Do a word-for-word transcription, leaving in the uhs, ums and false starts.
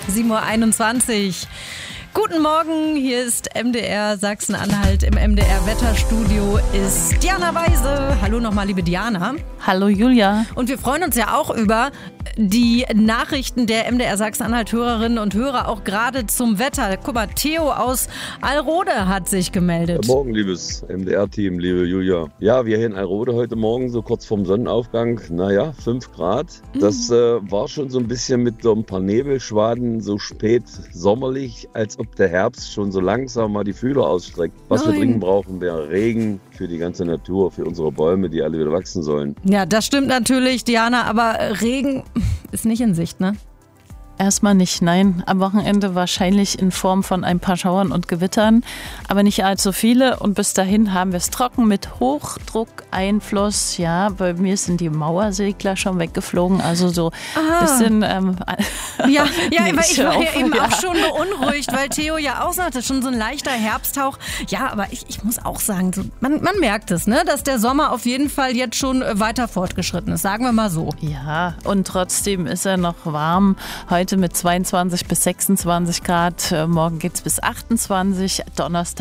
sieben Uhr einundzwanzig. Guten Morgen, hier ist M D R Sachsen-Anhalt. Im M D R Wetterstudio ist Diana Weise. Hallo nochmal, liebe Diana. Hallo Julia. Und wir freuen uns ja auch über die Nachrichten der M D R Sachsen-Anhalt-Hörerinnen und Hörer, auch gerade zum Wetter. Guck mal, Theo aus Alrode hat sich gemeldet. Guten Morgen, liebes M D R-Team, liebe Julia. Ja, wir hier in Alrode heute Morgen, so kurz vorm Sonnenaufgang, naja, fünf Grad. Das äh, war schon so ein bisschen mit so ein paar Nebelschwaden, so spät sommerlich, als ob der Herbst schon so langsam mal die Fühler ausstreckt. Was Nein. wir dringend brauchen, wäre Regen für die ganze Natur, für unsere Bäume, die alle wieder wachsen sollen. Ja, das stimmt natürlich, Diana, aber Regen ist nicht in Sicht, ne? Erstmal nicht, nein. Am Wochenende wahrscheinlich in Form von ein paar Schauern und Gewittern, aber nicht allzu viele. Und bis dahin haben wir es trocken mit Hochdruckeinfluss. Ja, bei mir sind die Mauersegler schon weggeflogen, also so ein bisschen... Ähm, ja, ja nee, aber ich war ja auf, eben ja. auch schon beunruhigt, weil Theo ja auch sagte, schon so ein leichter Herbsthauch. Ja, aber ich, ich muss auch sagen, so, man, man merkt es, ne, dass der Sommer auf jeden Fall jetzt schon weiter fortgeschritten ist, sagen wir mal so. Ja, und trotzdem ist er noch warm. Heute mit zweiundzwanzig bis sechsundzwanzig Grad, morgen geht's bis achtundzwanzig, Donnerstag